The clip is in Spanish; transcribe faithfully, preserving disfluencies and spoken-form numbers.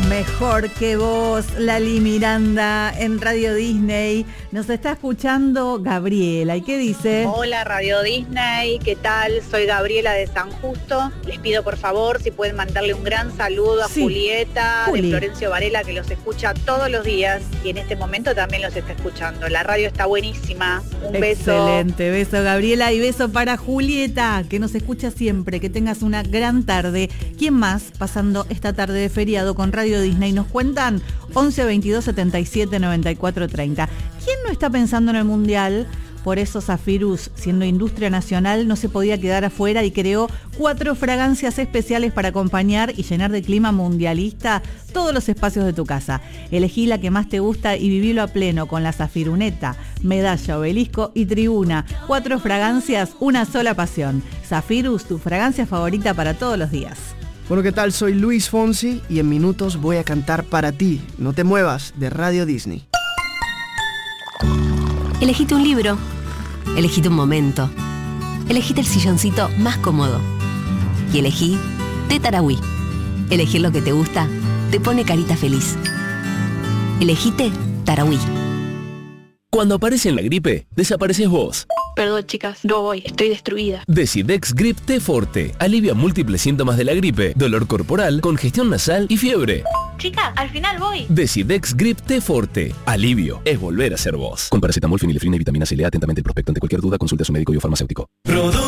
Mejor que vos, Lali Miranda, en Radio Disney. Nos está escuchando Gabriela. ¿Y qué dice? Hola, Radio Disney, ¿qué tal? Soy Gabriela de San Justo. Les pido, por favor, si pueden mandarle un gran saludo a sí. Julieta, Juli. de Florencio Varela, que los escucha todos los días y en este momento también los está escuchando. La radio está buenísima. Un beso. Excelente, beso, Gabriela, y beso para Julieta, que nos escucha siempre. Que tengas una gran tarde. ¿Quién más pasando esta tarde de feriado con Radio Disney? Nos cuentan once veintidós setenta y siete noventa y cuatro treinta. ¿Quién no está pensando en el Mundial? Por eso Zafirus, siendo industria nacional, no se podía quedar afuera y creó cuatro fragancias especiales para acompañar y llenar de clima mundialista todos los espacios de tu casa. Elegí la que más te gusta y vivilo a pleno con la Zafiruneta, Medalla, Obelisco y Tribuna. Cuatro fragancias, una sola pasión. Zafirus, tu fragancia favorita para todos los días. Bueno, ¿qué tal? Soy Luis Fonsi y en minutos voy a cantar para ti. No te muevas, de Radio Disney. Elegite un libro, elegite un momento, elegite el silloncito más cómodo y elegí Té Tarahui. Elegir lo que te gusta te pone carita feliz. Elegite Tarahui. Cuando aparece en la gripe, desapareces vos. Perdón, chicas, no voy, estoy destruida. Decidex Grip T Forte alivia múltiples síntomas de la gripe, dolor corporal, congestión nasal y fiebre. Chicas, al final voy. Decidex Grip T Forte. Alivio es volver a ser vos. Con paracetamol, fenilefrina y vitamina C. Lea atentamente el prospecto. Ante cualquier duda, consulte a su médico y o farmacéutico.